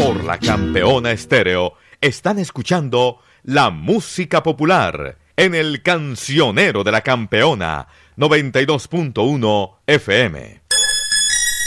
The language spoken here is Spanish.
Por la Campeona Estéreo están escuchando la música popular en el Cancionero de la Campeona 92.1 FM.